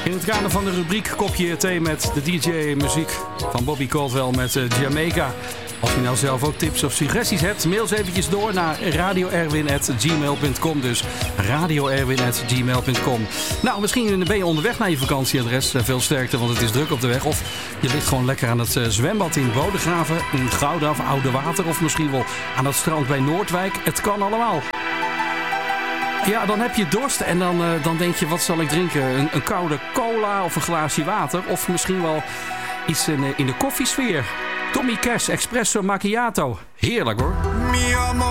In het kader van de rubriek Kopje Thee met de DJ-muziek van Bobby Caldwell met Jamaica. Als je nou zelf ook tips of suggesties hebt, mail ze eventjes door naar radioerwin@gmail.com. Dus radioerwin@gmail.com. Nou, misschien ben je onderweg naar je vakantieadres. Veel sterkte, want het is druk op de weg. Of je ligt gewoon lekker aan het zwembad in Bodegraven, in Gouda of Oude Water. Of misschien wel aan het strand bij Noordwijk. Het kan allemaal. Ja, dan heb je dorst en dan denk je, wat zal ik drinken? Een koude cola of een glaasje water? Of misschien wel iets in de koffiesfeer. Tommy Cash, Espresso Macchiato. Heerlijk hoor. Mi amor.